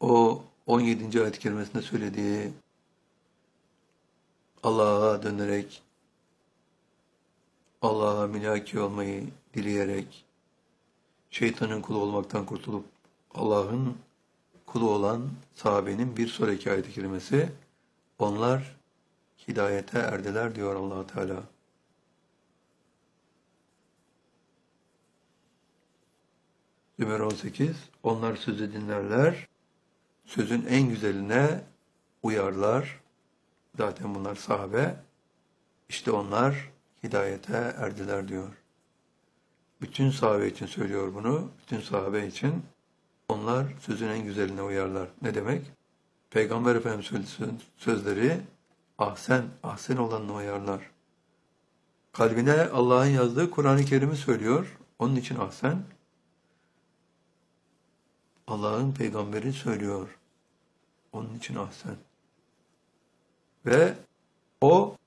o 17. ayet-i kerimesinde söylediği Allah'a dönerek, Allah'a milaki olmayı dileyerek, şeytanın kulu olmaktan kurtulup Allah'ın kulu olan sahabenin bir sonraki ayet-i kerimesi, onlar hidayete erdiler diyor Allah Teala. Zümer 18, onlar sözü dinlerler, sözün en güzeline uyarlar. Zaten bunlar sahabe. İşte onlar hidayete erdiler diyor. Bütün sahabe için söylüyor bunu. Bütün sahabe için onlar sözün en güzeline uyarlar. Ne demek? Peygamber Efendimiz sözleri ahsen olanına uyarlar. Kalbine Allah'ın yazdığı Kur'an-ı Kerim'i söylüyor. Onun için ahsen. Allah'ın peygamberi söylüyor. Onun için ahsen. Ve o